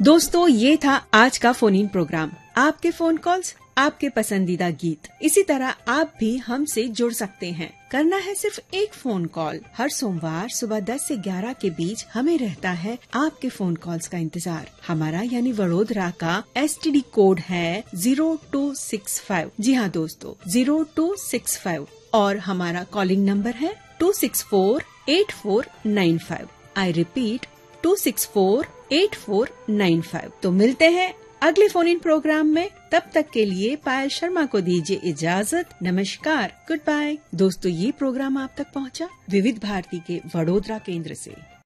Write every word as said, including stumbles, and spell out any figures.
दोस्तों, ये था आज का फोन इन प्रोग्राम। आपके फोन कॉल्स, आपके पसंदीदा गीत। इसी तरह आप भी हमसे जुड़ सकते हैं। करना है सिर्फ एक फोन कॉल। हर सोमवार सुबह दस से ग्यारह के बीच हमें रहता है आपके फोन कॉल्स का इंतजार। हमारा यानी वडोदरा का एस टी डी कोड है जीरो टू सिक्स फाइव। जी हाँ दोस्तों, जीरो टू सिक्स फाइव। और हमारा कॉलिंग नंबर है to six four eight four nine five. I repeat, to six four eight four nine five. तो मिलते हैं अगले फोन इन प्रोग्राम में। तब तक के लिए पायल शर्मा को दीजिए इजाजत। नमस्कार, गुड बाय। दोस्तों, ये प्रोग्राम आप तक पहुंचा विविध भारती के वडोदरा केंद्र से।